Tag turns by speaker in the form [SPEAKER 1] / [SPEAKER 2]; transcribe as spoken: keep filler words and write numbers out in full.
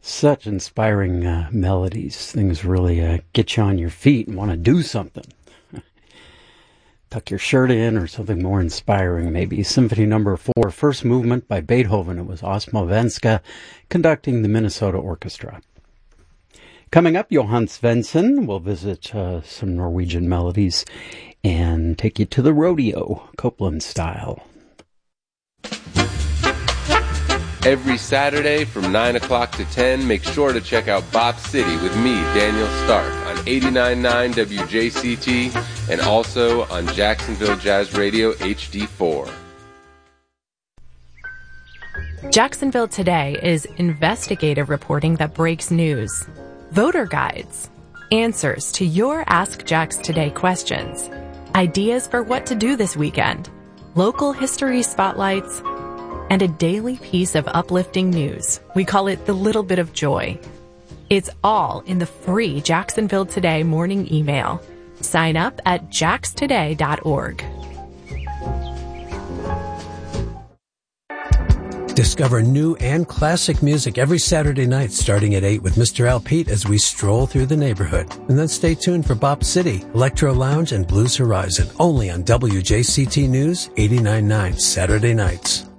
[SPEAKER 1] Such inspiring uh, melodies. Things really uh, get you on your feet and want to do something. Tuck your shirt in or something more inspiring, maybe. Symphony number four, first movement by Beethoven. It was Osmo Venska conducting the Minnesota Orchestra. Coming up, Johan Svensson will visit uh, some Norwegian melodies and take you to the rodeo, Copeland style.
[SPEAKER 2] Every Saturday from nine o'clock to ten, make sure to check out Bop City with me, Daniel Stark, on eighty-nine point nine W J C T and also on Jacksonville Jazz Radio H D four.
[SPEAKER 3] Jacksonville Today is investigative reporting that breaks news. Voter guides, answers to your Ask Jax Today questions, ideas for what to do this weekend, local history spotlights, and a daily piece of uplifting news. We call it the little bit of joy. It's all in the free Jacksonville Today morning email. Sign up at jax today dot org.
[SPEAKER 4] Discover new and classic music every Saturday night starting at eight with Mister Al Pete as we stroll through the neighborhood. And then stay tuned for Bop City, Electro Lounge, and Blues Horizon, only on W J C T News eighty-nine point nine Saturday nights.